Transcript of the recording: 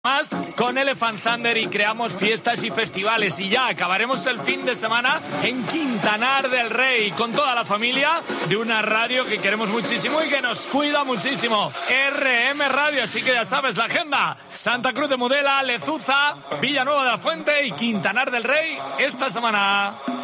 Más con Elephant Thunder y creamos fiestas y festivales y ya acabaremos el fin de semana en Quintanar del Rey con toda la familia de una radio que queremos muchísimo y que nos cuida muchísimo, RM Radio. Así que ya sabes la agenda: Santa Cruz de Mudela, Lezuza, Villanueva de la Fuente y Quintanar del Rey esta semana.